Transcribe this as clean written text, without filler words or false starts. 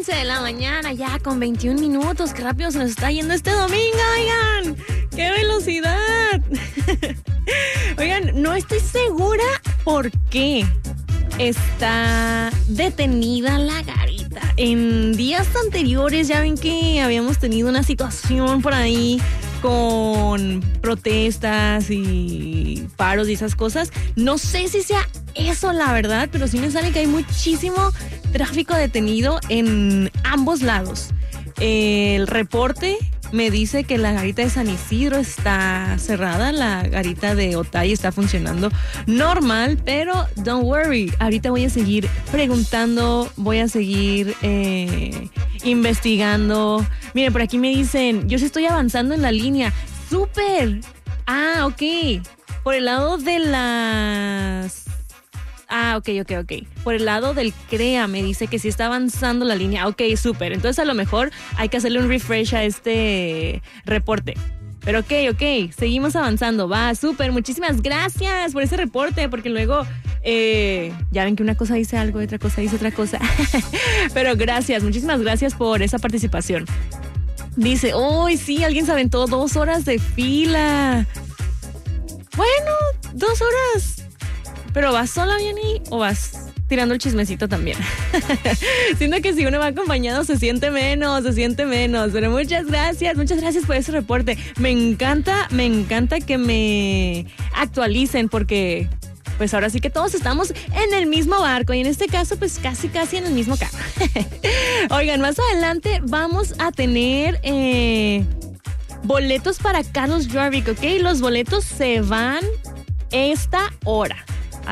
11 de la mañana, ya con 21 minutos. Qué rápido se nos está yendo este domingo, oigan. ¡Qué velocidad! Oigan, no estoy segura por qué está detenida la garita. En días anteriores ya ven que habíamos tenido una situación por ahí con protestas y paros y esas cosas. No sé si sea eso la verdad, pero sí me sale que hay muchísimo tráfico detenido en ambos lados. El reporte me dice que la garita de San Isidro está cerrada, la garita de Otay está funcionando normal, pero don't worry, ahorita voy a seguir preguntando, voy a seguir investigando. Miren, por aquí me dicen, yo sí estoy avanzando en la línea. ¡Súper! Ah, ok. Por el lado de las... Ah, ok. Por el lado del CREA me dice que sí está avanzando la línea. Ok, súper. Entonces a lo mejor hay que hacerle un refresh a este reporte. Pero ok, seguimos avanzando. Va, súper. Muchísimas gracias por ese reporte, porque luego ya ven que una cosa dice algo y otra cosa dice otra cosa. Pero gracias, muchísimas gracias por esa participación. Dice, ¡uy, sí! Alguien se aventó 2 horas de fila. Bueno, 2 horas. ¿Pero vas sola, Vianney, o vas tirando el chismecito también? Siento que si uno va acompañado se siente menos. Pero muchas gracias por ese reporte. Me encanta que me actualicen porque... pues ahora sí que todos estamos en el mismo barco y en este caso pues casi en el mismo carro. Oigan, más adelante vamos a tener boletos para Carlos Jarvik, ¿ok? Los boletos se van esta hora.